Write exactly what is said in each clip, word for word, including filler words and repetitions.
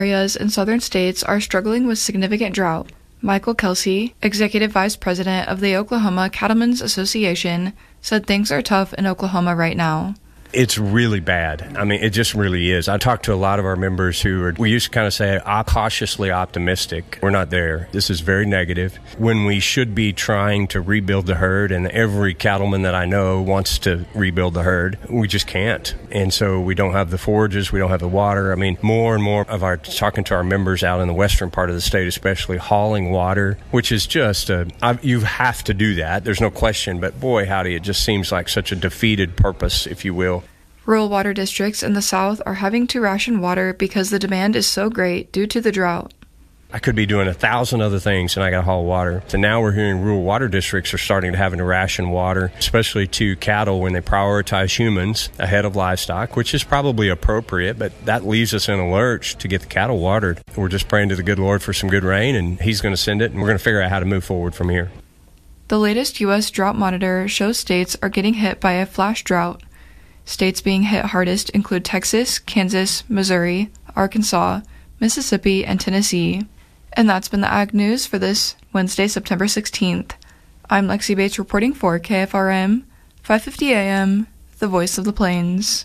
areas in southern states are struggling with significant drought. Michael Kelsey, Executive Vice President of the Oklahoma Cattlemen's Association, said things are tough in Oklahoma right now. It's really bad. I mean, it just really is. I talked to a lot of our members who are, we used to kind of say, I'm cautiously optimistic. We're not there. This is very negative. When we should be trying to rebuild the herd, and every cattleman that I know wants to rebuild the herd, we just can't. And so we don't have the forages, we don't have the water. I mean, more and more of our, talking to our members out in the western part of the state, especially hauling water, which is just, a, I, you have to do that. There's no question. But boy, howdy, it just seems like such a defeated purpose, if you will. Rural water districts in the South are having to ration water because the demand is so great due to the drought. I could be doing a thousand other things and I got to haul water. So now we're hearing rural water districts are starting to having to ration water, especially to cattle when they prioritize humans ahead of livestock, which is probably appropriate, but that leaves us in a lurch to get the cattle watered. We're just praying to the good Lord for some good rain, and He's going to send it, and we're going to figure out how to move forward from here. The latest U S drought monitor shows states are getting hit by a flash drought. States being hit hardest include Texas, Kansas, Missouri, Arkansas, Mississippi, and Tennessee. And that's been the Ag News for this Wednesday, September sixteenth. I'm Lexi Bates reporting for K F R M, five fifty A M, the voice of the plains.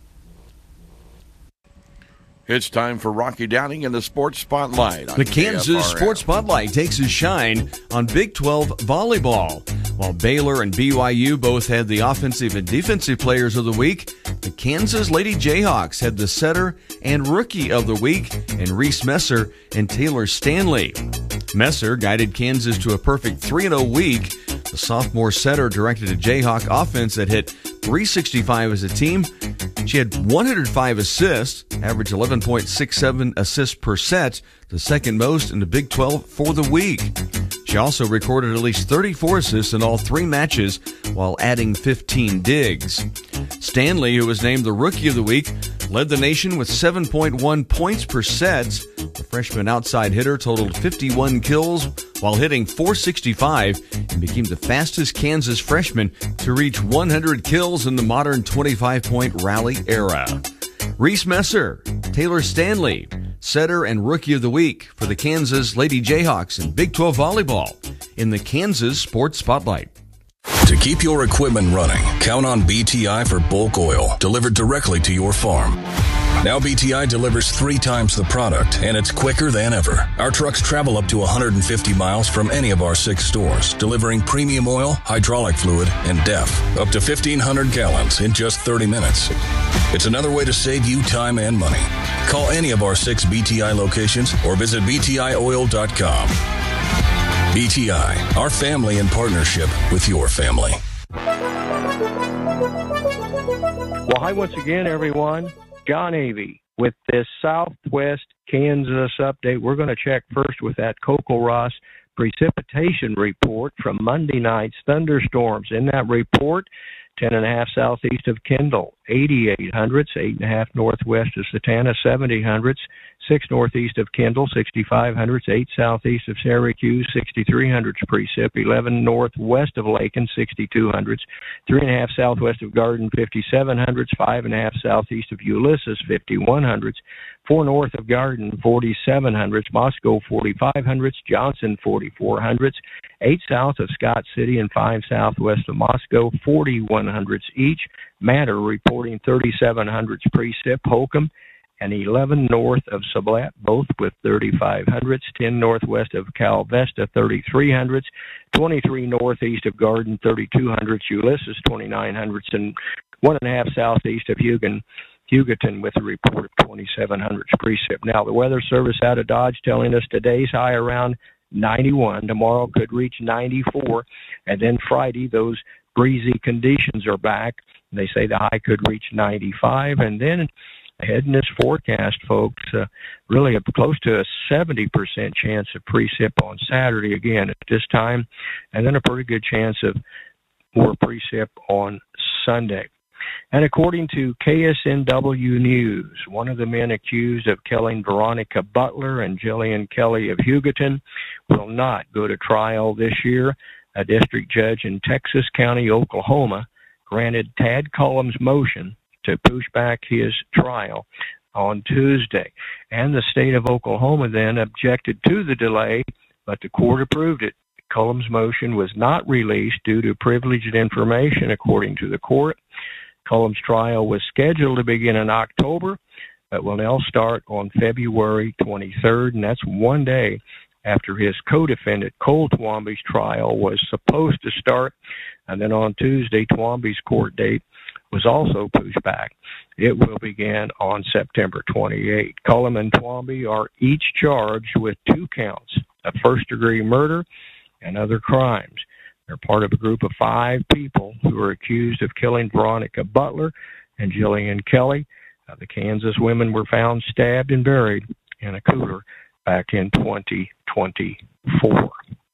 It's time for Rocky Downing in the Sports Spotlight. The Kansas Sports Spotlight takes a shine on Big twelve volleyball. While Baylor and B Y U both had the offensive and defensive players of the week, the Kansas Lady Jayhawks had the setter and rookie of the week in Reese Messer and Taylor Stanley. Messer guided Kansas to a perfect three and oh week. The sophomore setter directed a Jayhawk offense that hit three sixty-five as a team. She had one hundred five assists, averaged eleven point six seven assists per set, the second most in the Big twelve for the week. She also recorded at least thirty-four assists in all three matches while adding fifteen digs. Stanley, who was named the Rookie of the Week, led the nation with seven point one points per set. The freshman outside hitter totaled fifty-one kills while hitting four sixty-five and became the fastest Kansas freshman to reach one hundred kills in the modern twenty-five point rally era. Reese Messer, Taylor Stanley, setter and rookie of the week for the Kansas Lady Jayhawks in Big twelve volleyball in the Kansas Sports Spotlight. To keep your equipment running, count on B T I for bulk oil delivered directly to your farm. Now B T I delivers three times the product, and it's quicker than ever. Our trucks travel up to one hundred fifty miles from any of our six stores, delivering premium oil, hydraulic fluid, and D E F, up to fifteen hundred gallons in just thirty minutes. It's another way to save you time and money. Call any of our six B T I locations or visit B T I oil dot com. B T I, our family in partnership with your family. Well, hi once again, everyone. John Avey with this Southwest Kansas update. We're going to check first with that Coco-Ross precipitation report from Monday night's thunderstorms. In that report, ten and a half southeast of Kendall, eighty-eight hundredths, eight and a half northwest of Satana, seventy hundredths, six northeast of Kendall, sixty-five hundredths, eight southeast of Syracuse, sixty-three hundredths precip, eleven northwest of Lakin, sixty-two hundredths, three and a half southwest of Garden, fifty-seven hundredths, five and a half southeast of Ulysses, fifty-one hundredths, four north of Garden, forty-seven hundredths, Moscow, forty-five hundredths, Johnson, forty-four hundredths, eight south of Scott City and five southwest of Moscow, forty-one hundredths each. Matter reporting thirty-seven hundredths precip, Holcomb, and eleven north of Sublette, both with thirty-five hundredths, ten northwest of Cal Vesta, thirty-three hundredths, twenty-three northeast of Garden, thirty-two hundredths, Ulysses, twenty-nine hundredths, and one and a half southeast of Hugon, Hugoton with a report of twenty-seven hundredths precip. Now, the Weather Service out of Dodge telling us today's high around ninety-one. Tomorrow could reach ninety-four. And then Friday, those breezy conditions are back. They say the high could reach ninety-five. And then ahead in this forecast, folks, uh, really a, close to a seventy percent chance of precip on Saturday again at this time. And then a pretty good chance of more precip on Sunday. And according to K S N W News, one of the men accused of killing Veronica Butler and Jillian Kelly of Hugoton will not go to trial this year. A district judge in Texas County, Oklahoma, granted Tad Cullum's motion to push back his trial on Tuesday. And the state of Oklahoma then objected to the delay, but the court approved it. Cullum's motion was not released due to privileged information, according to the court. Cullum's trial was scheduled to begin in October, but will now start on February twenty-third, and that's one day after his co-defendant Cole Twombly's trial was supposed to start. And then on Tuesday, Twombly's court date was also pushed back. It will begin on September twenty-eighth. Cullum and Twombly are each charged with two counts of first-degree murder and other crimes. They're part of a group of five people who are accused of killing Veronica Butler and Jillian Kelly. Uh, the Kansas women were found stabbed and buried in a cooler back in twenty twenty-four.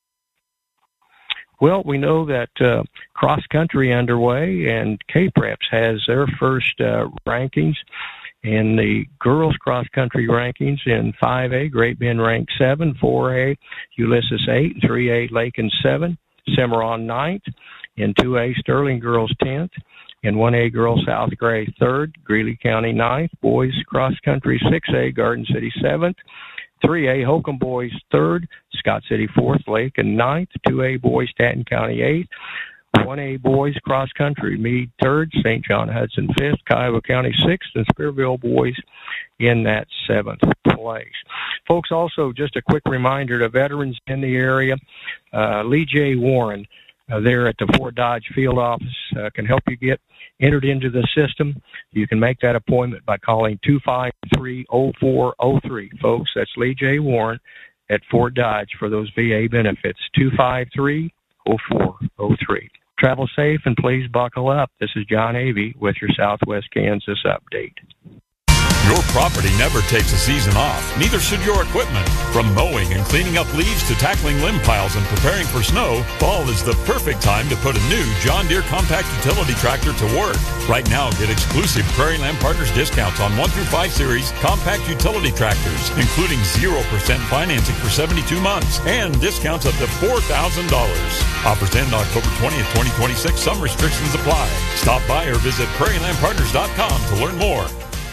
Well, we know that uh, cross-country underway, and K-Preps has their first uh, rankings. In the girls cross-country rankings in five A, Great Bend ranked seven, four A, Ulysses eight, and three A, Lakin seven, Cimarron ninth. In two A, Sterling girls tenth. In one A, girls South Gray third, Greeley County ninth. Boys cross-country six A, Garden City seventh. three A, Holcomb boys third, Scott City fourth, Lakin ninth. two A, boys Stanton County eighth. one A boys cross country, Meade third, Saint John Hudson fifth, Cuyahoga County sixth, and Spearville boys in that seventh place. Folks, also just a quick reminder to veterans in the area, uh, Lee J. Warren uh, there at the Fort Dodge field office uh, can help you get entered into the system. You can make that appointment by calling two five three, oh four oh three. Folks, that's Lee J. Warren at Fort Dodge for those V A benefits, two five three, oh four oh three. Travel safe and please buckle up. This is John Avey with your Southwest Kansas update. Your property never takes a season off. Neither should your equipment. From mowing and cleaning up leaves to tackling limb piles and preparing for snow, fall is the perfect time to put a new John Deere compact utility tractor to work. Right now, get exclusive Prairie Land Partners discounts on one through five series compact utility tractors, including zero percent financing for seventy-two months and discounts up to four thousand dollars. Offers end October twentieth, twenty twenty-six. Some restrictions apply. Stop by or visit prairie land partners dot com to learn more.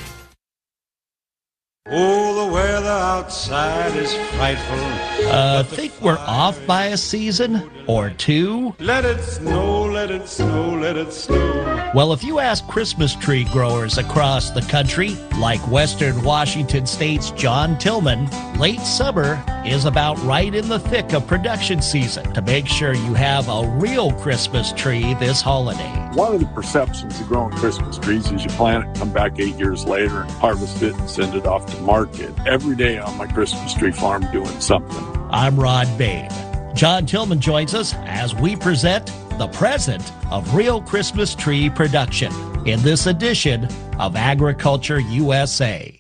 Oh, the weather outside is frightful. Uh, think we're off by a season or two? Let it snow, let it snow, let it snow. Well, if you ask Christmas tree growers across the country, like Western Washington State's John Tillman, late summer is about right in the thick of production season to make sure you have a real Christmas tree this holiday. One of the perceptions of growing Christmas trees is you plant it, come back eight years later, and harvest it and send it off to market. Every day on my Christmas tree farm doing something. I'm Rod Bain. John Tillman joins us as we present the present of real Christmas tree production in this edition of Agriculture U S A.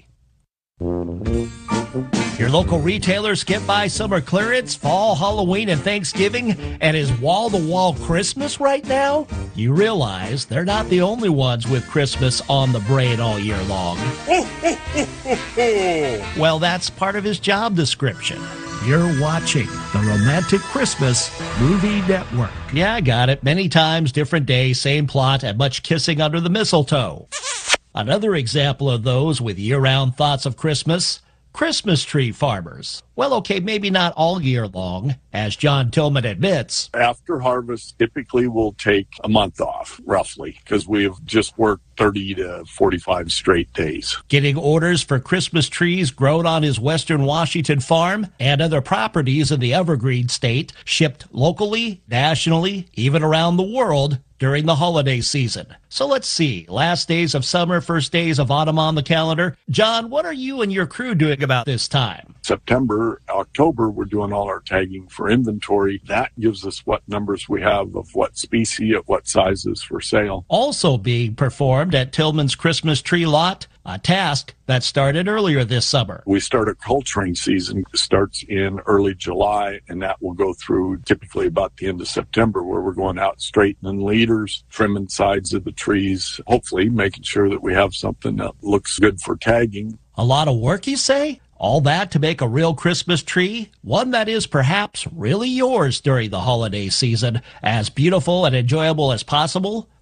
Your local retailers get by summer clearance, fall, Halloween, and Thanksgiving, and is wall-to-wall Christmas right now? You realize they're not the only ones with Christmas on the brain all year long. Well, that's part of his job description. You're watching the Romantic Christmas Movie Network. Yeah, I got it. Many times, different day, same plot, and much kissing under the mistletoe. Another example of those with year-round thoughts of Christmas, Christmas tree farmers. Well, okay, maybe not all year long, as John Tillman admits. After harvest, typically we'll take a month off, roughly, because we've just worked thirty to forty-five straight days. Getting orders for Christmas trees grown on his Western Washington farm and other properties in the Evergreen State, shipped locally, nationally, even around the world during the holiday season. So let's see, last days of summer, first days of autumn on the calendar. John, what are you and your crew doing about this time? September, October, we're doing all our tagging for inventory. That gives us what numbers we have of what species at what sizes for sale. Also being performed at Tillman's Christmas tree lot, a task that started earlier this summer. We start a culturing season, starts in early July, and that will go through typically about the end of September, where we're going out straightening leaders, trimming sides of the trees, hopefully making sure that we have something that looks good for tagging. A lot of work, you say? All that to make a real Christmas tree, one that is perhaps really yours during the holiday season, as beautiful and enjoyable as possible?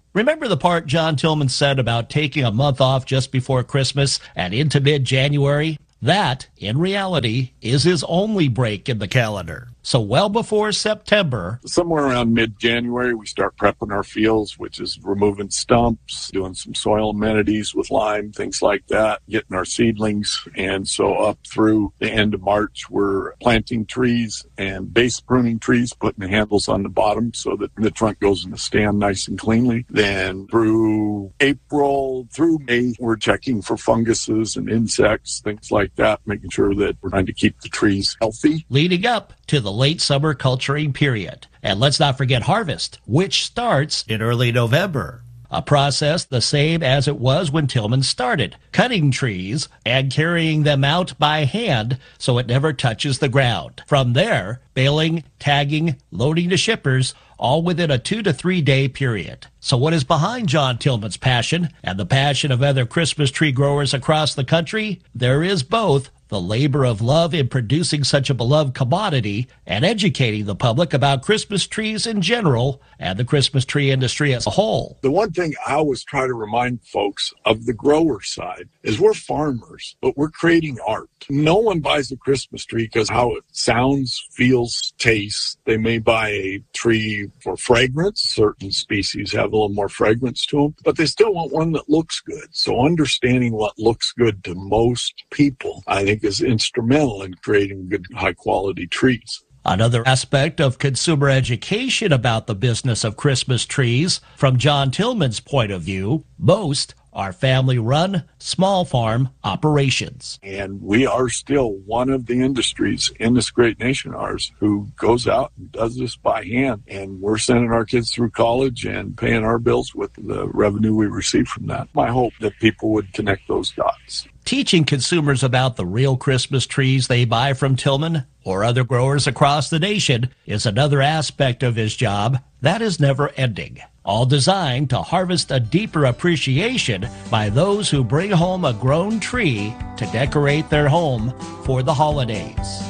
Remember the part John Tillman said about taking a month off just before Christmas and into mid-January? That, in reality, is his only break in the calendar. So well before September, somewhere around mid-January, we start prepping our fields, which is removing stumps, doing some soil amenities with lime, things like that, getting our seedlings. And so up through the end of March, we're planting trees and base pruning trees, putting the handles on the bottom so that the trunk goes in the stand nice and cleanly. Then through April, through May, we're checking for funguses and insects, things like that, making sure that we're trying to keep the trees healthy. Leading up to the late summer culturing period. And let's not forget harvest, which starts in early November. A process the same as it was when Tillman started, cutting trees and carrying them out by hand so it never touches the ground. From there, baling, tagging, loading to shippers, all within a two to three day period. So what is behind John Tillman's passion and the passion of other Christmas tree growers across the country? There is both the labor of love in producing such a beloved commodity and educating the public about Christmas trees in general and the Christmas tree industry as a whole. The one thing I always try to remind folks of the grower side is we're farmers, but we're creating art. No one buys a Christmas tree because how it sounds, feels, tastes. They may buy a tree for fragrance. Certain species have a little more fragrance to them, but they still want one that looks good. So understanding what looks good to most people, I think, is instrumental in creating good, high-quality trees. Another aspect of consumer education about the business of Christmas trees, from John Tillman's point of view, most are family-run, small farm operations. And we are still one of the industries in this great nation, ours, who goes out and does this by hand. And we're sending our kids through college and paying our bills with the revenue we receive from that. My hope that people would connect those dots. Teaching consumers about the real Christmas trees they buy from Tillman or other growers across the nation is another aspect of his job that is never ending. All designed to harvest a deeper appreciation by those who bring home a grown tree to decorate their home for the holidays.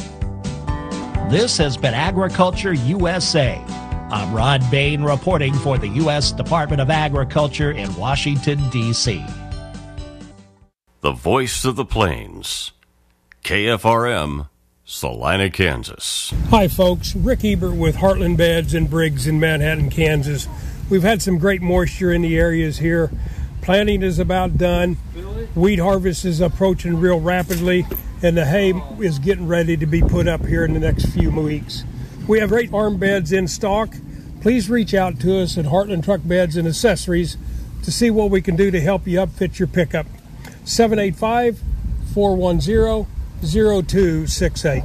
This has been Agriculture U S A. I'm Rod Bain reporting for the U S Department of Agriculture in Washington, D C The voice of the plains, K F R M, Salina, Kansas. Hi folks, Rick Ebert with Heartland Beds and Briggs in Manhattan, Kansas. We've had some great moisture in the areas here. Planting is about done. Wheat harvest is approaching real rapidly, and the hay is getting ready to be put up here in the next few weeks. We have great arm beds in stock. Please reach out to us at Heartland Truck Beds and Accessories to see what we can do to help you upfit your pickup. seven eight five, four one zero, zero two six eight.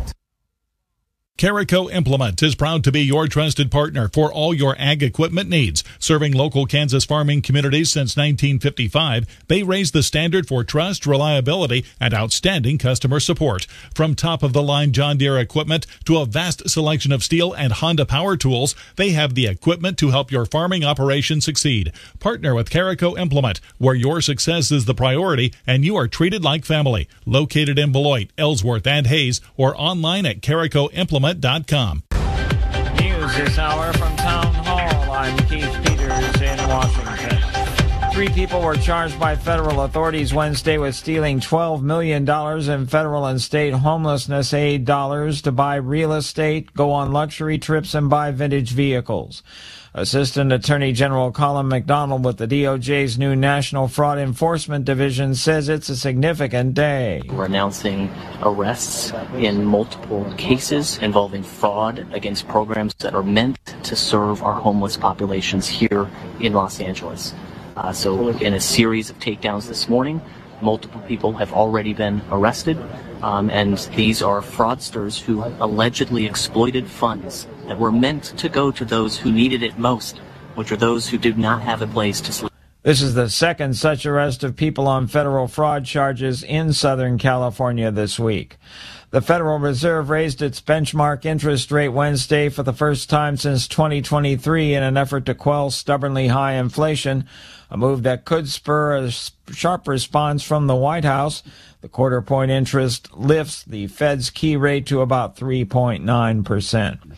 Carico Implement is proud to be your trusted partner for all your ag equipment needs. Serving local Kansas farming communities since nineteen fifty-five, they raise the standard for trust, reliability, and outstanding customer support. From top-of-the-line John Deere equipment to a vast selection of Steel and Honda power tools, they have the equipment to help your farming operation succeed. Partner with Carico Implement, where your success is the priority and you are treated like family. Located in Beloit, Ellsworth, and Hayes, or online at carico implement dot com. News this hour from Town Hall. I'm Keith Peters in Washington. Three people were charged by federal authorities Wednesday with stealing twelve million dollars in federal and state homelessness aid dollars to buy real estate, go on luxury trips, and buy vintage vehicles. Assistant Attorney General Colin McDonald with the D O J's new National Fraud Enforcement Division says it's a significant day. We're announcing arrests in multiple cases involving fraud against programs that are meant to serve our homeless populations here in Los Angeles. Uh, so in a series of takedowns this morning, multiple people have already been arrested, um, and these are fraudsters who allegedly exploited funds that were meant to go to those who needed it most, which are those who did not have a place to sleep. This is the second such arrest of people on federal fraud charges in Southern California this week. The Federal Reserve raised its benchmark interest rate Wednesday for the first time since twenty twenty-three in an effort to quell stubbornly high inflation, a move that could spur a sharp response from the White House. The quarter-point interest lifts the Fed's key rate to about three point nine percent.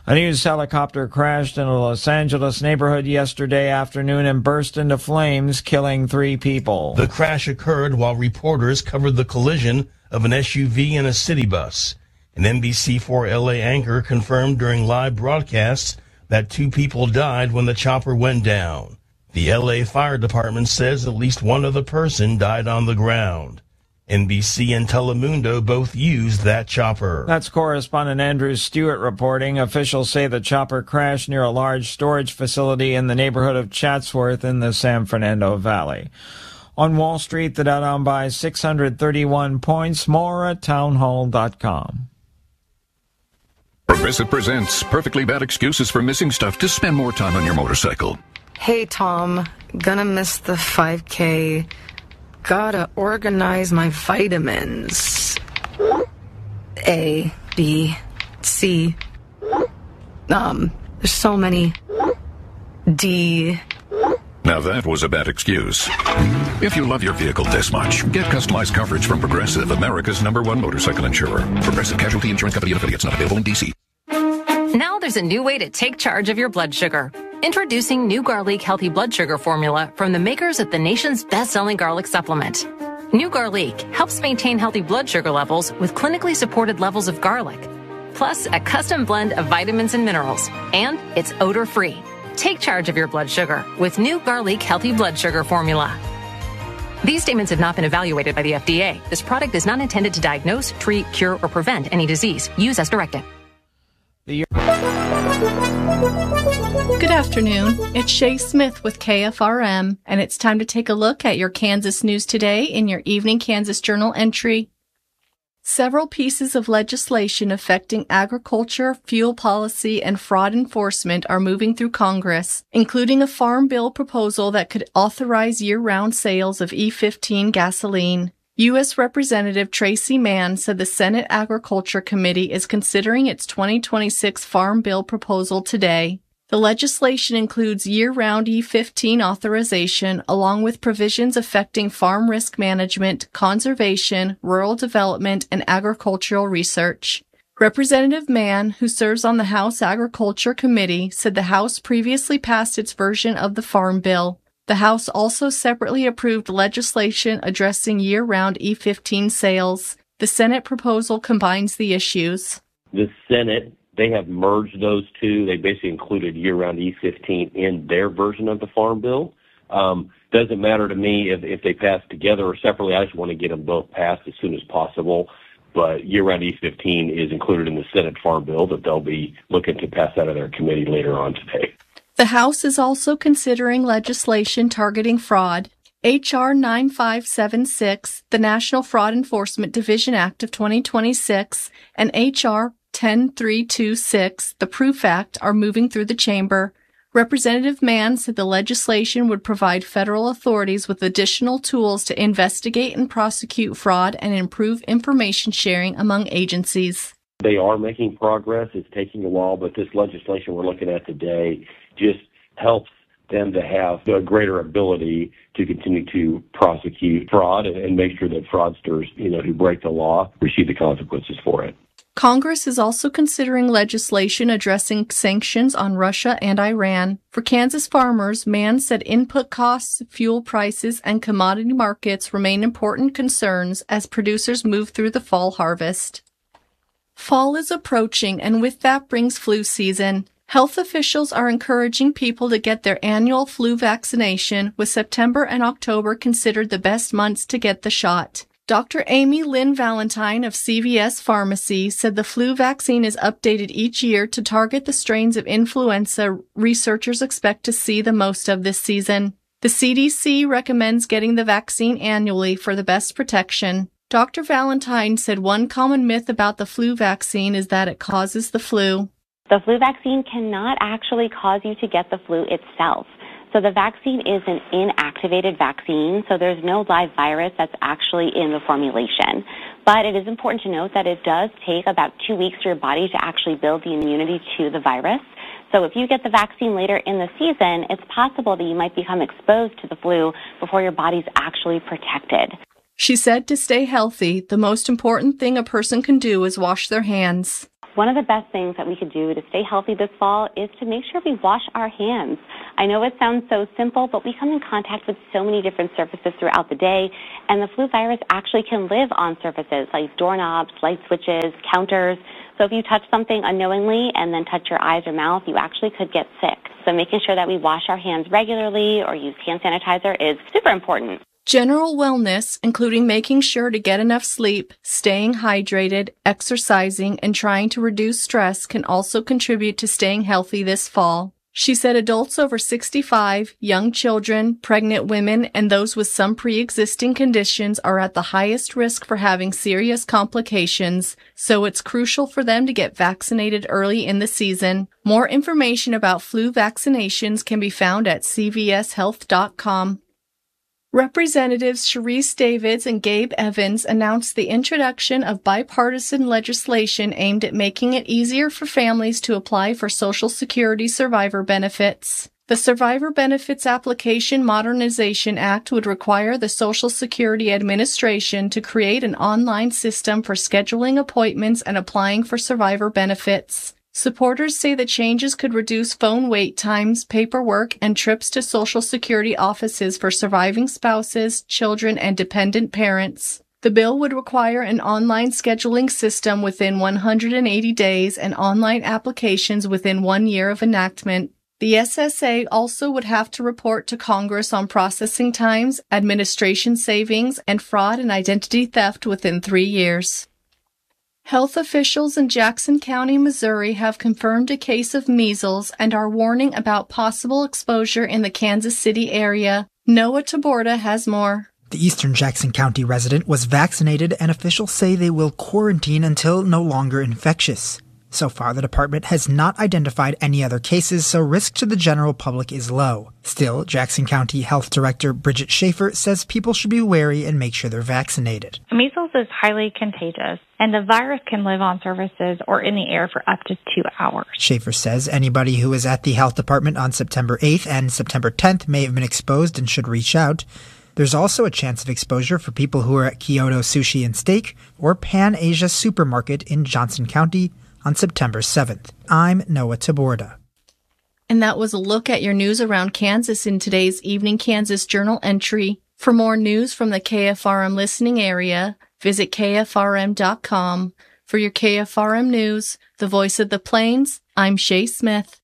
A news helicopter crashed in a Los Angeles neighborhood yesterday afternoon and burst into flames, killing three people. The crash occurred while reporters covered the collision of an S U V and a city bus. An N B C four L A anchor confirmed during live broadcasts that two people died when the chopper went down. The L A Fire Department says at least one other person died on the ground. N B C and Telemundo both used that chopper. That's correspondent Andrew Stewart reporting. Officials say the chopper crashed near a large storage facility in the neighborhood of Chatsworth in the San Fernando Valley. On Wall Street, the Dow down by six hundred thirty-one points. More at townhall dot com. Progressive presents Perfectly Bad Excuses for Missing Stuff to Spend More Time on Your Motorcycle. Hey, Tom. Gonna miss the five K. Gotta organize my vitamins. A, B, C. Um, there's so many. D. Now that was a bad excuse. If you love your vehicle this much, get customized coverage from Progressive, America's number one motorcycle insurer. Progressive Casualty Insurance Company and affiliates, not available in D C. Now there's a new way to take charge of your blood sugar. Introducing New Garlic Healthy Blood Sugar Formula from the makers of the nation's best-selling garlic supplement. New Garlic helps maintain healthy blood sugar levels with clinically supported levels of garlic, plus a custom blend of vitamins and minerals, and it's odor-free. Take charge of your blood sugar with New Garlic Healthy Blood Sugar Formula. These statements have not been evaluated by the F D A. This product is not intended to diagnose, treat, cure, or prevent any disease. Use as directed. The Good afternoon. It's Shay Smith with K F R M, and it's time to take a look at your Kansas news today in your Evening Kansas Journal entry. Several pieces of legislation affecting agriculture, fuel policy, and fraud enforcement are moving through Congress, including a farm bill proposal that could authorize year-round sales of E fifteen gasoline. U S Representative Tracy Mann said the Senate Agriculture Committee is considering its twenty twenty-six Farm Bill proposal today. The legislation includes year-round E fifteen authorization, along with provisions affecting farm risk management, conservation, rural development, and agricultural research. Representative Mann, who serves on the House Agriculture Committee, said the House previously passed its version of the Farm Bill. The House also separately approved legislation addressing year-round E fifteen sales. The Senate proposal combines the issues. The Senate, they have merged those two. They basically included year-round E fifteen in their version of the Farm Bill. Um, doesn't matter to me if, if they pass together or separately. I just want to get them both passed as soon as possible. But year-round E fifteen is included in the Senate Farm Bill that they'll be looking to pass out of their committee later on today. The House is also considering legislation targeting fraud. H R nine five seven six, the National Fraud Enforcement Division Act of twenty twenty-six, and H R ten three two six, the Proof Act, are moving through the chamber. Representative Mann said the legislation would provide federal authorities with additional tools to investigate and prosecute fraud and improve information sharing among agencies. They are making progress. It's taking a while, but this legislation we're looking at today just helps them to have a greater ability to continue to prosecute fraud and, and make sure that fraudsters, you know, who break the law receive the consequences for it. Congress is also considering legislation addressing sanctions on Russia and Iran. For Kansas farmers, Mann said input costs, fuel prices, and commodity markets remain important concerns as producers move through the fall harvest. Fall is approaching, and with that brings flu season. Health officials are encouraging people to get their annual flu vaccination, with September and October considered the best months to get the shot. Doctor Amy Lynn Valentine of C V S Pharmacy said the flu vaccine is updated each year to target the strains of influenza researchers expect to see the most of this season. The C D C recommends getting the vaccine annually for the best protection. Doctor Valentine said one common myth about the flu vaccine is that it causes the flu. The flu vaccine cannot actually cause you to get the flu itself. So the vaccine is an inactivated vaccine, so there's no live virus that's actually in the formulation. But it is important to note that it does take about two weeks for your body to actually build the immunity to the virus. So if you get the vaccine later in the season, it's possible that you might become exposed to the flu before your body's actually protected. She said to stay healthy, the most important thing a person can do is wash their hands. One of the best things that we could do to stay healthy this fall is to make sure we wash our hands. I know it sounds so simple, but we come in contact with so many different surfaces throughout the day, and the flu virus actually can live on surfaces like doorknobs, light switches, counters. So if you touch something unknowingly and then touch your eyes or mouth, you actually could get sick. So making sure that we wash our hands regularly or use hand sanitizer is super important. General wellness, including making sure to get enough sleep, staying hydrated, exercising, and trying to reduce stress, can also contribute to staying healthy this fall. She said adults over sixty-five, young children, pregnant women, and those with some pre-existing conditions are at the highest risk for having serious complications, so it's crucial for them to get vaccinated early in the season. More information about flu vaccinations can be found at c v s health dot com. Representatives Sharice Davids and Gabe Evans announced the introduction of bipartisan legislation aimed at making it easier for families to apply for Social Security survivor benefits. The Survivor Benefits Application Modernization Act would require the Social Security Administration to create an online system for scheduling appointments and applying for survivor benefits. Supporters say the changes could reduce phone wait times, paperwork, and trips to Social Security offices for surviving spouses, children, and dependent parents. The bill would require an online scheduling system within one hundred eighty days and online applications within one year of enactment. The S S A also would have to report to Congress on processing times, administration savings, and fraud and identity theft within three years. Health officials in Jackson County, Missouri have confirmed a case of measles and are warning about possible exposure in the Kansas City area. Noah Taborda has more. The Eastern Jackson County resident was vaccinated, and officials say they will quarantine until no longer infectious. So far, the department has not identified any other cases, so risk to the general public is low. Still, Jackson County Health Director Bridget Schaefer says people should be wary and make sure they're vaccinated. Measles is highly contagious, and the virus can live on surfaces or in the air for up to two hours. Schaefer says anybody who was at the health department on September eighth and September tenth may have been exposed and should reach out. There's also a chance of exposure for people who are at Kyoto Sushi and Steak or Pan Asia Supermarket in Johnson County on September seventh. I'm Noah Taborda. And that was a look at your news around Kansas in today's Evening Kansas Journal entry. For more news from the K F R M listening area, visit K F R M dot com. For your K F R M News, the voice of the Plains, I'm Shay Smith.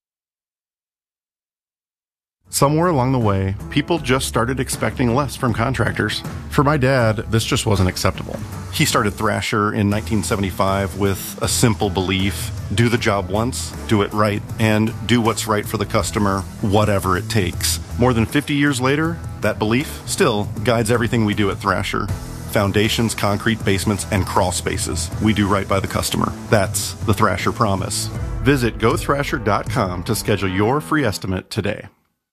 Somewhere along the way, people just started expecting less from contractors. For my dad, this just wasn't acceptable. He started Thrasher in nineteen seventy-five with a simple belief: do the job once, do it right, and do what's right for the customer, whatever it takes. More than fifty years later, that belief still guides everything we do at Thrasher. Foundations, concrete basements, and crawl spaces. We do right by the customer. That's the Thrasher promise. Visit go thrasher dot com to schedule your free estimate today.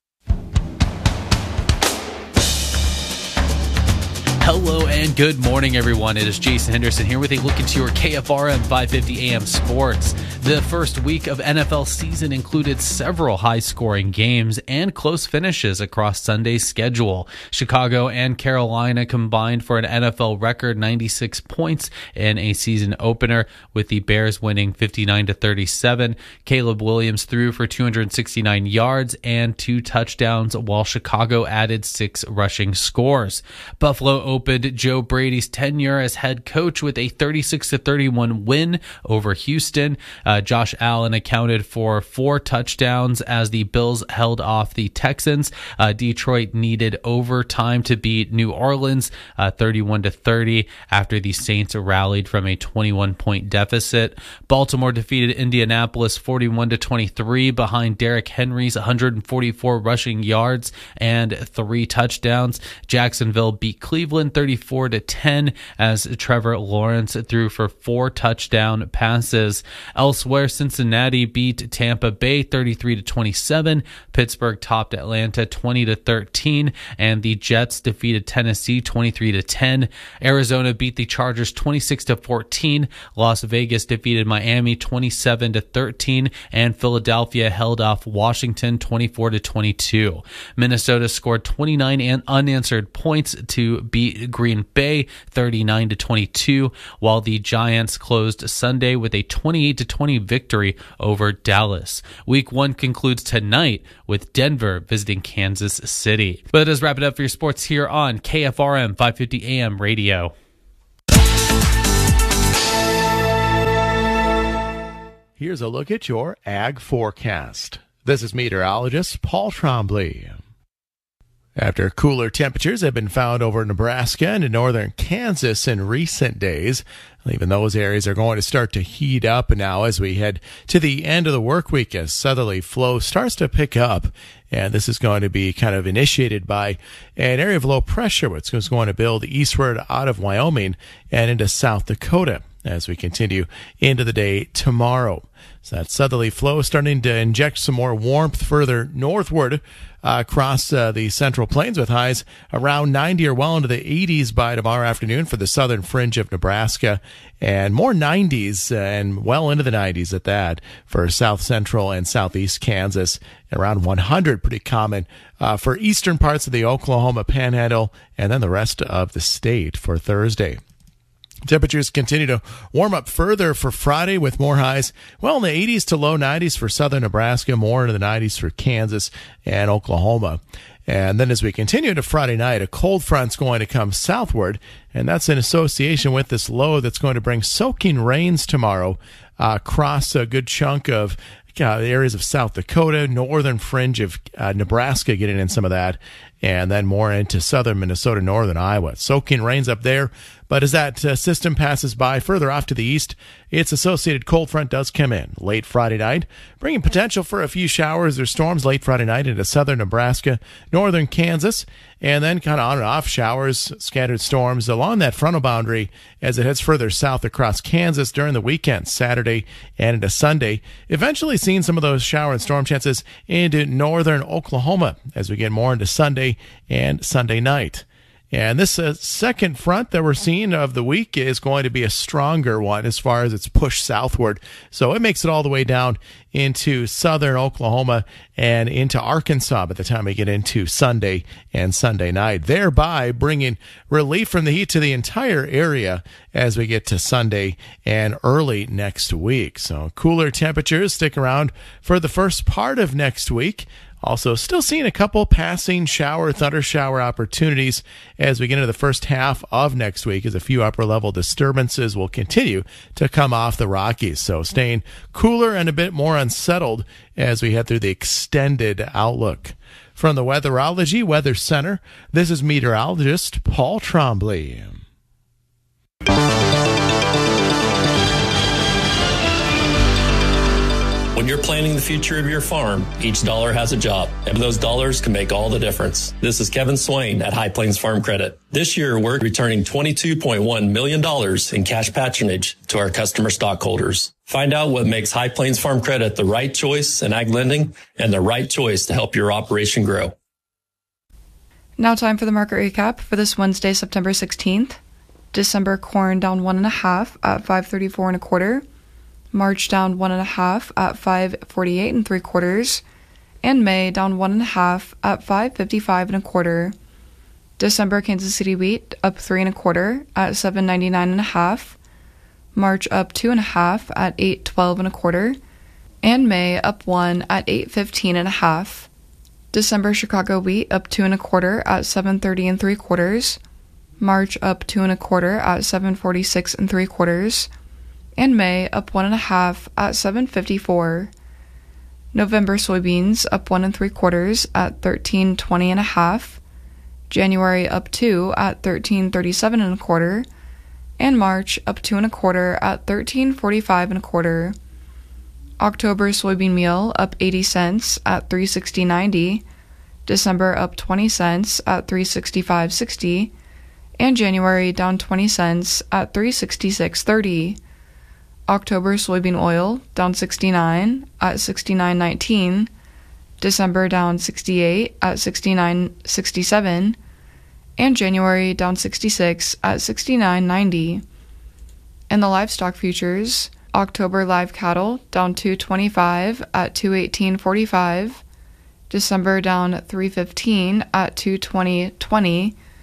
Hello and good morning, everyone. It is Jason Henderson here with a look into your K F R M five fifty A M sports. The first week of N F L season included several high-scoring games and close finishes across Sunday's schedule. Chicago and Carolina combined for an N F L record ninety-six points in a season opener, with the Bears winning fifty-nine to thirty-seven. Caleb Williams threw for two hundred sixty-nine yards and two touchdowns, while Chicago added six rushing scores. Buffalo opened Joe Brady's tenure as head coach with a thirty-six to thirty-one win over Houston. Uh, Josh Allen accounted for four touchdowns as the Bills held off the Texans. Uh, Detroit needed overtime to beat New Orleans uh, thirty-one to thirty after the Saints rallied from a twenty-one point deficit. Baltimore defeated Indianapolis forty-one to twenty-three behind Derrick Henry's one hundred forty-four rushing yards and three touchdowns. Jacksonville beat Cleveland thirty-four to ten as Trevor Lawrence threw for four touchdown passes. Elsewhere, Cincinnati beat Tampa Bay thirty-three to twenty-seven. Pittsburgh topped Atlanta twenty to thirteen, and the Jets defeated Tennessee twenty-three to ten. Arizona beat the Chargers twenty-six to fourteen. Las Vegas defeated Miami twenty-seven to thirteen, and Philadelphia held off Washington twenty-four to twenty-two. Minnesota scored twenty-nine unanswered points to beat beat Green Bay thirty-nine to twenty-two, while the Giants closed Sunday with a twenty-eight to twenty victory over Dallas. Week one concludes tonight with Denver visiting Kansas City. But that does wrap it up for your sports here on K F R M five fifty A M radio. Here's a look at your ag forecast. This is meteorologist Paul Trombley. After cooler temperatures have been found over Nebraska and in northern Kansas in recent days, even those areas are going to start to heat up now as we head to the end of the work week as southerly flow starts to pick up. And this is going to be kind of initiated by an area of low pressure, which is going to build eastward out of Wyoming and into South Dakota as we continue into the day tomorrow. So that southerly flow starting to inject some more warmth further northward uh, across uh, the central plains with highs around ninety or well into the eighties by tomorrow afternoon for the southern fringe of Nebraska, and more nineties uh, and well into the nineties at that for south central and southeast Kansas. Around one hundred, pretty common uh, for eastern parts of the Oklahoma Panhandle and then the rest of the state for Thursday. Temperatures continue to warm up further for Friday with more highs, well, in the eighties to low nineties for southern Nebraska, more into the nineties for Kansas and Oklahoma. And then as we continue to Friday night, a cold front's going to come southward, and that's in association with this low that's going to bring soaking rains tomorrow uh, across a good chunk of uh, areas of South Dakota, northern fringe of uh, Nebraska getting in some of that, and then more into southern Minnesota, northern Iowa. Soaking rains up there. But as that uh, system passes by further off to the east, its associated cold front does come in late Friday night, bringing potential for a few showers or storms late Friday night into southern Nebraska, northern Kansas, and then kind of on and off showers, scattered storms along that frontal boundary as it heads further south across Kansas during the weekend, Saturday and into Sunday. Eventually seeing some of those shower and storm chances into northern Oklahoma as we get more into Sunday and Sunday night. And this uh, second front that we're seeing of the week is going to be a stronger one as far as its push southward. So it makes it all the way down into southern Oklahoma and into Arkansas by the time we get into Sunday and Sunday night, thereby bringing relief from the heat to the entire area as we get to Sunday and early next week. So cooler temperatures stick around for the first part of next week. Also, still seeing a couple passing shower, thunder shower opportunities as we get into the first half of next week as a few upper-level disturbances will continue to come off the Rockies. So staying cooler and a bit more unsettled as we head through the extended outlook. From the Weatherology Weather Center, this is meteorologist Paul Trombley. When you're planning the future of your farm, each dollar has a job, and those dollars can make all the difference. This is Kevin Swain at High Plains Farm Credit. This year, we're returning twenty-two point one million dollars in cash patronage to our customer stockholders. Find out what makes High Plains Farm Credit the right choice in ag lending and the right choice to help your operation grow. Now time for the market recap for this Wednesday, September sixteenth. December corn down one and a half at five thirty-four and a quarter. March down one and a half at five forty-eight and three quarters, and May down one and a half at five fifty-five and a quarter. December Kansas City wheat up three and a quarter at seven ninety-nine and a half. March up two and a half at eight twelve and a quarter, and May up one at eight fifteen and a half. December Chicago wheat up two and a quarter at seven thirty and three quarters. March up two and a quarter at seven forty-six and three quarters. And May up one and a half at seven fifty-four. November soybeans up one and three quarters at thirteen twenty and a half. January up two at thirteen thirty-seven and a quarter, and March up two and a quarter at thirteen forty-five and a quarter. October soybean meal up eighty cents at three sixty ninety. December up twenty cents at three sixty-five sixty, and January down twenty cents at three sixty-six thirty. October soybean oil down sixty-nine at sixty-nine nineteen, December down sixty-eight at sixty-nine sixty-seven, and January down sixty-six at sixty-nine ninety. And the livestock futures, October live cattle down two twenty-five at two eighteen forty-five, December down three fifteen at two twenty twenty,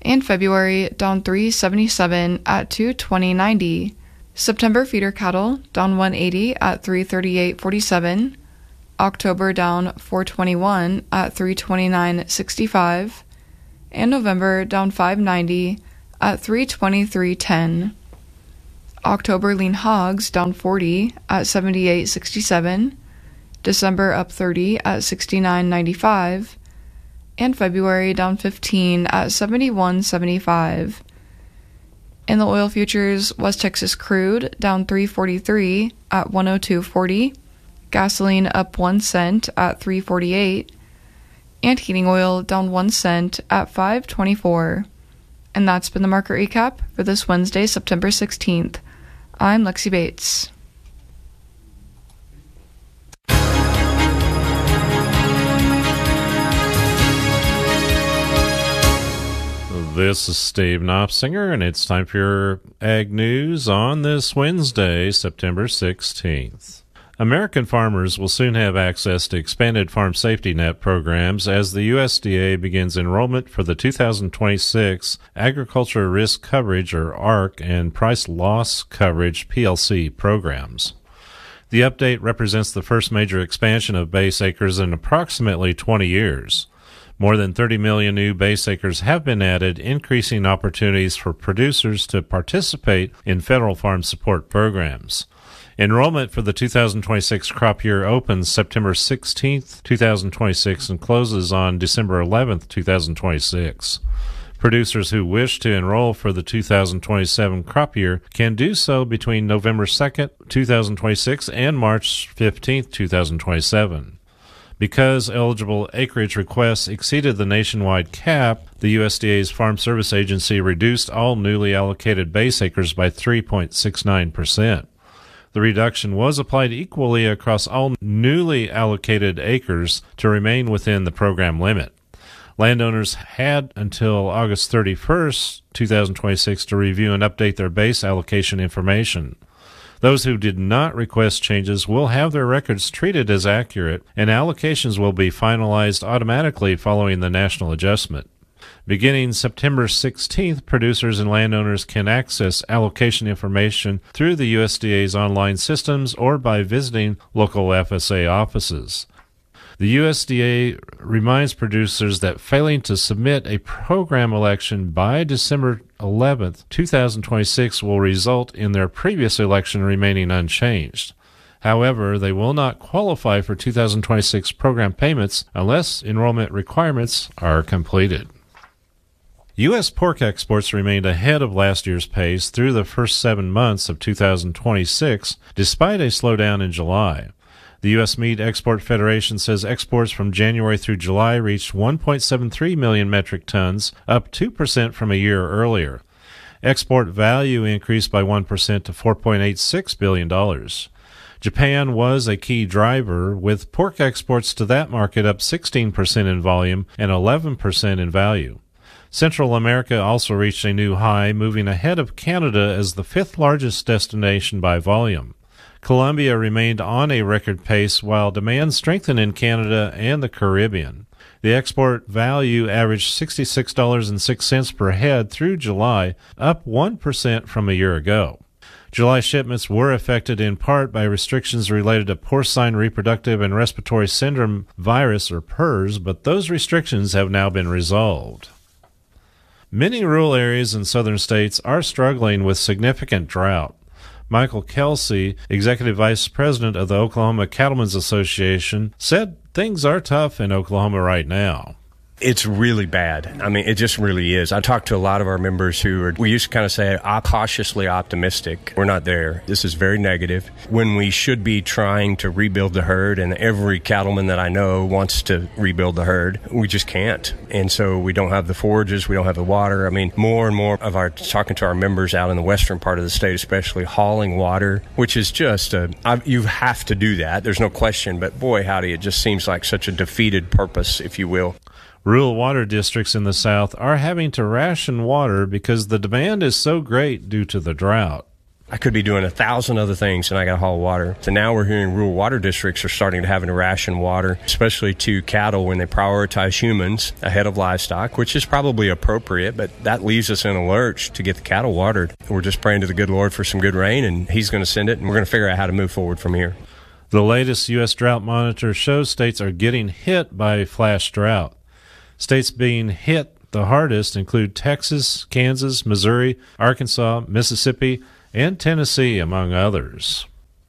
And February down three seventy-seven at two twenty ninety. September feeder cattle down one eighty at three thirty-eight forty-seven. October down four twenty-one at three twenty-nine sixty-five. And November down five ninety at three twenty-three ten. October lean hogs down forty at seventy-eight sixty-seven. December up thirty at sixty-nine ninety-five. And February down fifteen at seventy-one seventy-five. In the oil futures, West Texas crude down three forty-three at one oh two forty. Gasoline up one cent at three forty-eight. And heating oil down one cent at five twenty-four. And that's been the market recap for this Wednesday, September sixteenth. I'm Lexi Bates. This is Steve Knopsinger, and it's time for your Ag News on this Wednesday, September sixteenth. American farmers will soon have access to expanded Farm Safety Net programs as the U S D A begins enrollment for the two thousand twenty-six Agriculture Risk Coverage, or A R C, and Price Loss Coverage, P L C, programs. The update represents the first major expansion of base acres in approximately twenty years. More than thirty million new base acres have been added, increasing opportunities for producers to participate in federal farm support programs. Enrollment for the two thousand twenty-six crop year opens September sixteenth, two thousand twenty-six, and closes on December eleventh, two thousand twenty-six. Producers who wish to enroll for the two thousand twenty-seven crop year can do so between November second, two thousand twenty-six, and March fifteenth, two thousand twenty-seven. Because eligible acreage requests exceeded the nationwide cap, the U S D A's Farm Service Agency reduced all newly allocated base acres by three point six nine percent. The reduction was applied equally across all newly allocated acres to remain within the program limit. Landowners had until August thirty-first, two thousand twenty-six to review and update their base allocation information. Those who did not request changes will have their records treated as accurate, and allocations will be finalized automatically following the national adjustment. Beginning September sixteenth, producers and landowners can access allocation information through the U S D A's online systems or by visiting local F S A offices. The U S D A reminds producers that failing to submit a program election by December eleventh, two thousand twenty-six will result in their previous election remaining unchanged. However, they will not qualify for two thousand twenty-six program payments unless enrollment requirements are completed. U S pork exports remained ahead of last year's pace through the first seven months of two thousand twenty-six, despite a slowdown in July. The U S Meat Export Federation says exports from January through July reached one point seven three million metric tons, up two percent from a year earlier. Export value increased by one percent to four point eight six billion dollars. Japan was a key driver, with pork exports to that market up sixteen percent in volume and eleven percent in value. Central America also reached a new high, moving ahead of Canada as the fifth largest destination by volume. Colombia remained on a record pace while demand strengthened in Canada and the Caribbean. The export value averaged sixty-six dollars and six cents per head through July, up one percent from a year ago. July shipments were affected in part by restrictions related to porcine reproductive and respiratory syndrome virus, or PRRS, but those restrictions have now been resolved. Many rural areas in southern states are struggling with significant drought. Michael Kelsey, Executive Vice President of the Oklahoma Cattlemen's Association, said things are tough in Oklahoma right now. It's really bad. I mean, it just really is. I talked to a lot of our members who are, we used to kind of say, I'm cautiously optimistic. We're not there. This is very negative. When we should be trying to rebuild the herd, and every cattleman that I know wants to rebuild the herd, we just can't. And so we don't have the forages, we don't have the water. I mean, more and more of our, talking to our members out in the western part of the state, especially hauling water, which is just, a, I, you have to do that. There's no question. But boy, howdy, it just seems like such a defeated purpose, if you will. Rural water districts in the South are having to ration water because the demand is so great due to the drought. I could be doing a thousand other things and I got to haul water. So now we're hearing rural water districts are starting to have to ration water, especially to cattle when they prioritize humans ahead of livestock, which is probably appropriate, but that leaves us in a lurch to get the cattle watered. We're just praying to the good Lord for some good rain, and He's going to send it, and we're going to figure out how to move forward from here. The latest U S drought monitor shows states are getting hit by flash drought. States being hit the hardest include Texas, Kansas, Missouri, Arkansas, Mississippi, and Tennessee, among others.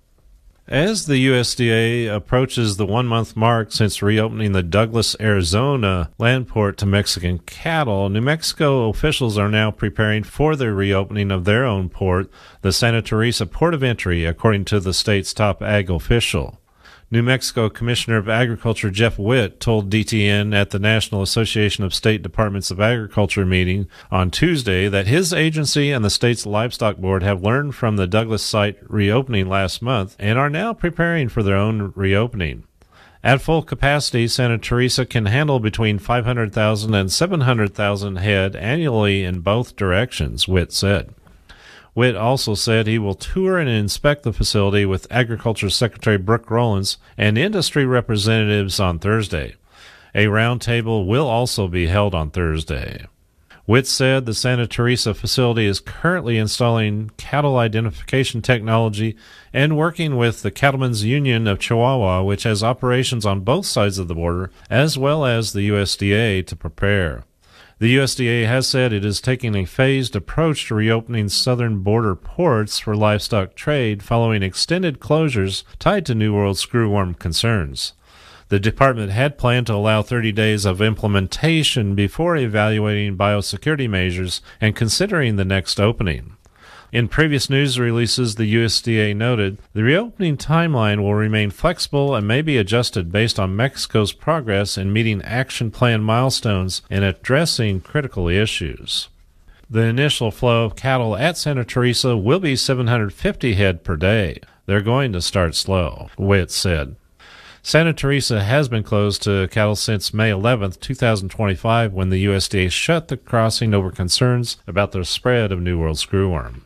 As the U S D A approaches the one-month mark since reopening the Douglas, Arizona land port to Mexican cattle, New Mexico officials are now preparing for the reopening of their own port, the Santa Teresa Port of Entry, according to the state's top ag official. New Mexico Commissioner of Agriculture Jeff Witt told D T N at the National Association of State Departments of Agriculture meeting on Tuesday that his agency and the state's livestock board have learned from the Douglas site reopening last month and are now preparing for their own reopening. At full capacity, Santa Teresa can handle between five hundred thousand and seven hundred thousand head annually in both directions, Witt said. Witt also said he will tour and inspect the facility with Agriculture Secretary Brooke Rollins and industry representatives on Thursday. A roundtable will also be held on Thursday. Witt said the Santa Teresa facility is currently installing cattle identification technology and working with the Cattlemen's Union of Chihuahua, which has operations on both sides of the border, as well as the U S D A, to prepare. The U S D A has said it is taking a phased approach to reopening southern border ports for livestock trade following extended closures tied to New World screwworm concerns. The department had planned to allow thirty days of implementation before evaluating biosecurity measures and considering the next opening. In previous news releases, the U S D A noted the reopening timeline will remain flexible and may be adjusted based on Mexico's progress in meeting action plan milestones and addressing critical issues. The initial flow of cattle at Santa Teresa will be seven hundred fifty head per day. They're going to start slow, Witt said. Santa Teresa has been closed to cattle since May eleventh, twenty twenty-five, when the U S D A shut the crossing over concerns about the spread of New World screwworm.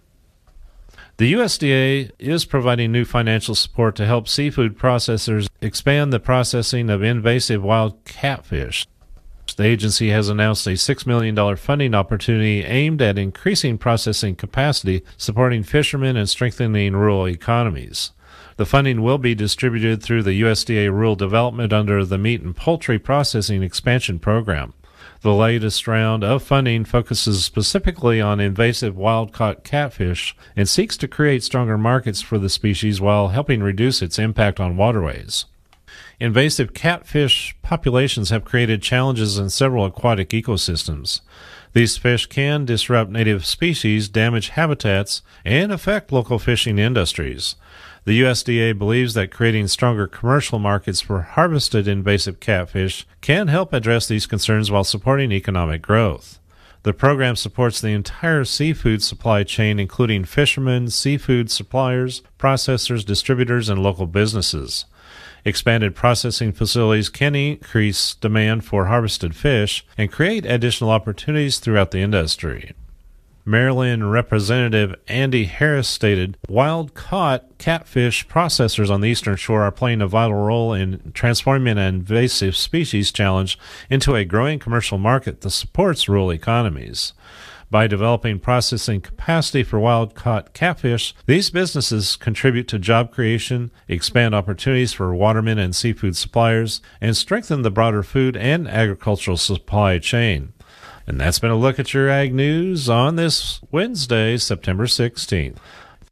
The U S D A is providing new financial support to help seafood processors expand the processing of invasive wild catfish. The agency has announced a six million dollars funding opportunity aimed at increasing processing capacity, supporting fishermen, and strengthening rural economies. The funding will be distributed through the U S D A Rural Development under the Meat and Poultry Processing Expansion Program. The latest round of funding focuses specifically on invasive wild-caught catfish and seeks to create stronger markets for the species while helping reduce its impact on waterways. Invasive catfish populations have created challenges in several aquatic ecosystems. These fish can disrupt native species, damage habitats, and affect local fishing industries. The U S D A believes that creating stronger commercial markets for harvested invasive catfish can help address these concerns while supporting economic growth. The program supports the entire seafood supply chain, including fishermen, seafood suppliers, processors, distributors, and local businesses. Expanded processing facilities can increase demand for harvested fish and create additional opportunities throughout the industry. Maryland Representative Andy Harris stated, wild-caught catfish processors on the Eastern Shore are playing a vital role in transforming an invasive species challenge into a growing commercial market that supports rural economies. By developing processing capacity for wild-caught catfish, these businesses contribute to job creation, expand opportunities for watermen and seafood suppliers, and strengthen the broader food and agricultural supply chain. And that's been a look at your Ag News on this Wednesday, September sixteenth.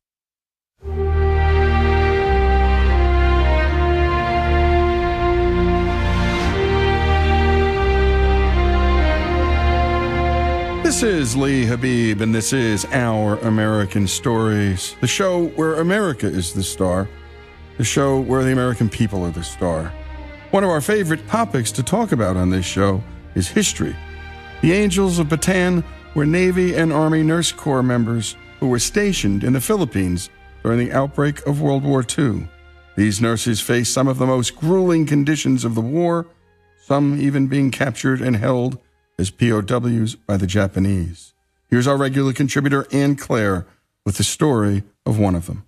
This is Lee Habib, and this is Our American Stories, the show where America is the star, the show where the American people are the star. One of our favorite topics to talk about on this show is history. The Angels of Bataan were Navy and Army Nurse Corps members who were stationed in the Philippines during the outbreak of World War Two. These nurses faced some of the most grueling conditions of the war, some even being captured and held as P O Ws by the Japanese. Here's our regular contributor, Ann Claire, with the story of one of them.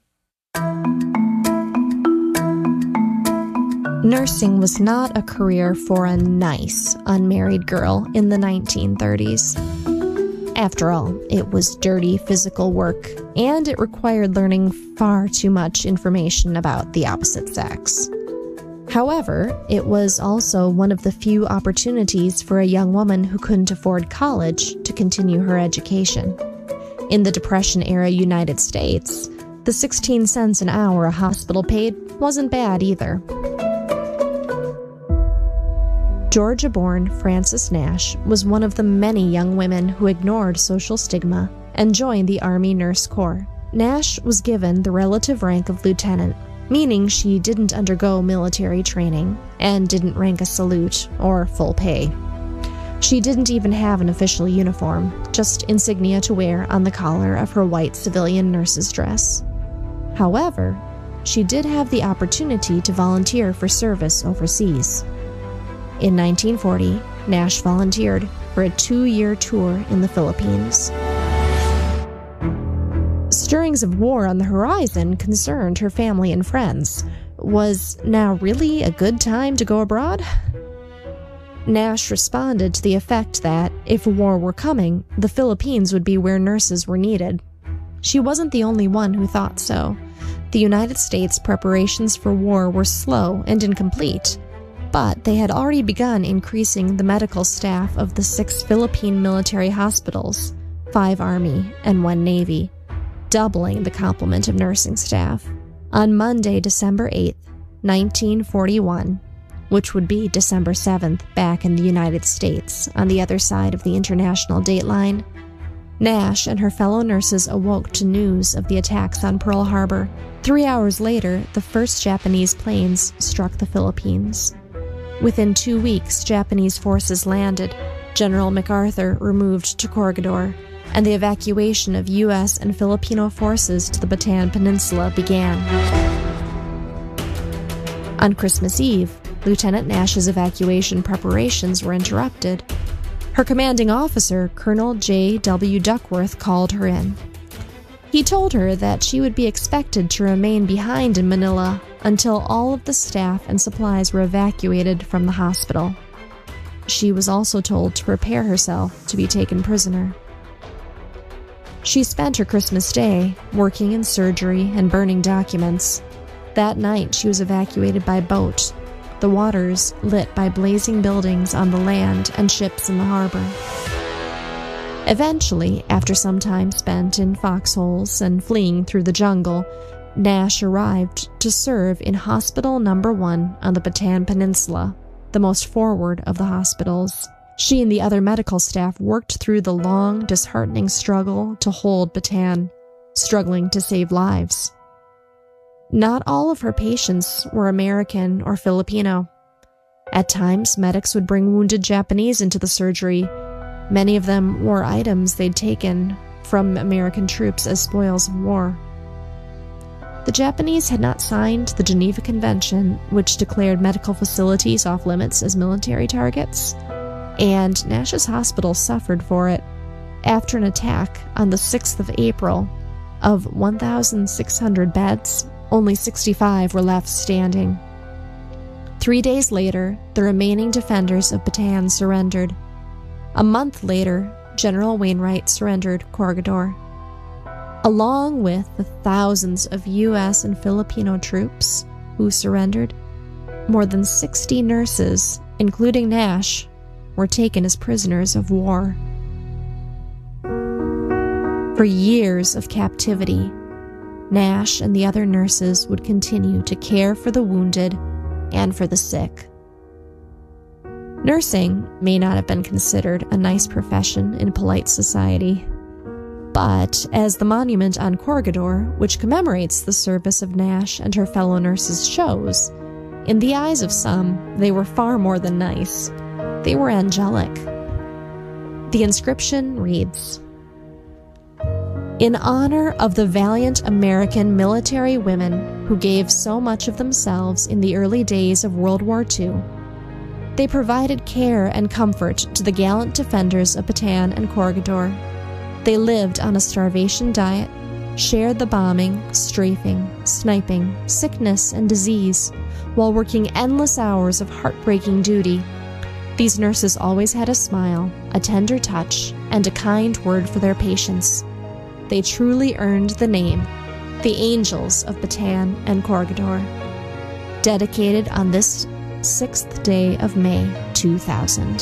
Nursing was not a career for a nice, unmarried girl in the nineteen thirties. After all, it was dirty physical work, and it required learning far too much information about the opposite sex. However, it was also one of the few opportunities for a young woman who couldn't afford college to continue her education. In the Depression-era United States, the sixteen cents an hour a hospital paid wasn't bad either. Georgia-born Frances Nash was one of the many young women who ignored social stigma and joined the Army Nurse Corps. Nash was given the relative rank of lieutenant, meaning she didn't undergo military training and didn't rank a salute or full pay. She didn't even have an official uniform, just insignia to wear on the collar of her white civilian nurse's dress. However, she did have the opportunity to volunteer for service overseas. In nineteen forty, Nash volunteered for a two-year tour in the Philippines. Stirrings of war on the horizon concerned her family and friends. Was now really a good time to go abroad? Nash responded to the effect that, if war were coming, the Philippines would be where nurses were needed. She wasn't the only one who thought so. The United States' preparations for war were slow and incomplete, but they had already begun increasing the medical staff of the six Philippine military hospitals, five Army and one Navy, doubling the complement of nursing staff. On Monday, December eighth, nineteen forty-one, which would be December seventh back in the United States on the other side of the international dateline, Nash and her fellow nurses awoke to news of the attacks on Pearl Harbor. Three hours later, the first Japanese planes struck the Philippines. Within two weeks, Japanese forces landed, General MacArthur removed to Corregidor, and the evacuation of U S and Filipino forces to the Bataan Peninsula began. On Christmas Eve, Lieutenant Nash's evacuation preparations were interrupted. Her commanding officer, Colonel J W Duckworth, called her in. He told her that she would be expected to remain behind in Manila until all of the staff and supplies were evacuated from the hospital. She was also told to prepare herself to be taken prisoner. She spent her Christmas Day working in surgery and burning documents. That night, she was evacuated by boat, the waters lit by blazing buildings on the land and ships in the harbor. Eventually, after some time spent in foxholes and fleeing through the jungle, Nash arrived to serve in Hospital Number One on the Bataan Peninsula, the most forward of the hospitals. She and the other medical staff worked through the long, disheartening struggle to hold Bataan, struggling to save lives. Not all of her patients were American or Filipino. At times, medics would bring wounded Japanese into the surgery. Many of them wore items they'd taken from American troops as spoils of war. The Japanese had not signed the Geneva Convention, which declared medical facilities off limits as military targets, and Nash's hospital suffered for it. After an attack on the sixth of April, of one thousand six hundred beds, only sixty-five were left standing. Three days later, the remaining defenders of Bataan surrendered. A month later, General Wainwright surrendered Corregidor. Along with the thousands of U S and Filipino troops who surrendered, more than sixty nurses, including Nash, were taken as prisoners of war. For years of captivity, Nash and the other nurses would continue to care for the wounded and for the sick. Nursing may not have been considered a nice profession in polite society, but as the monument on Corregidor, which commemorates the service of Nash and her fellow nurses, shows, in the eyes of some, they were far more than nice. They were angelic. The inscription reads, "In honor of the valiant American military women who gave so much of themselves in the early days of World War Two, they provided care and comfort to the gallant defenders of Bataan and Corregidor. They lived on a starvation diet, shared the bombing, strafing, sniping, sickness, and disease, while working endless hours of heartbreaking duty. These nurses always had a smile, a tender touch, and a kind word for their patients. They truly earned the name, the Angels of Bataan and Corregidor. Dedicated on this sixth day of May two thousand.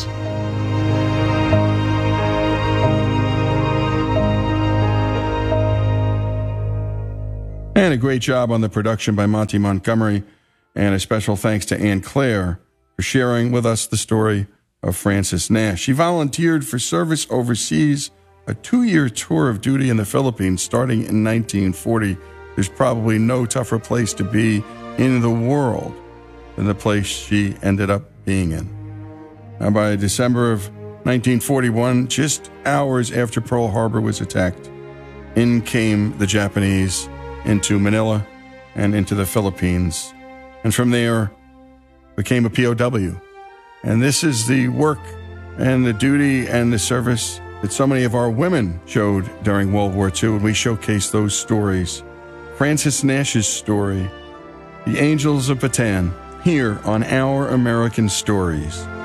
And a great job on the production by Monty Montgomery. And a special thanks to Anne Claire for sharing with us the story of Frances Nash. She volunteered for service overseas, a two-year tour of duty in the Philippines starting in nineteen forty. There's probably no tougher place to be in the world than the place she ended up being in. Now, by December of nineteen forty-one, just hours after Pearl Harbor was attacked, in came the Japanese into Manila and into the Philippines, and from there became a P O W. And this is the work and the duty and the service that so many of our women showed during World War Two, and we showcase those stories. Frances Nash's story, The Angels of Bataan, here on Our American Stories.